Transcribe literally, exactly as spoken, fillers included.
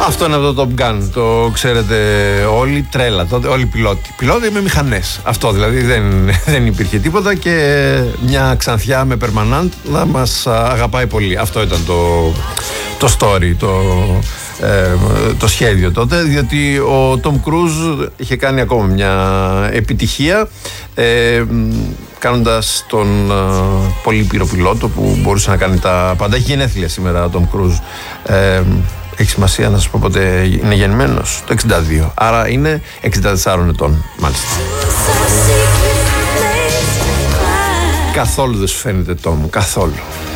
Αυτό είναι από το Top Gun, το ξέρετε όλοι, τρέλα, τότε, όλοι πιλότοι. Πιλότοι με μηχανές. Αυτό δηλαδή, δεν, δεν υπήρχε τίποτα και μια ξανθιά με περμανάντ να μας αγαπάει πολύ. Αυτό ήταν το, το story, το, ε, το σχέδιο τότε, διότι ο Tom Cruise είχε κάνει ακόμα μια επιτυχία ε, κάνοντας τον ε, πολύ πυροπιλότο που μπορούσε να κάνει τα πάντα. Έχει γενέθλια σήμερα ο Tom Cruise. Ε, Έχει σημασία να σας πω πότε είναι γεννημένος? Το εξήντα δύο. Άρα είναι εξήντα τεσσάρων ετών, μάλιστα. Καθόλου δεν σου φαίνεται, Τόμου, καθόλου.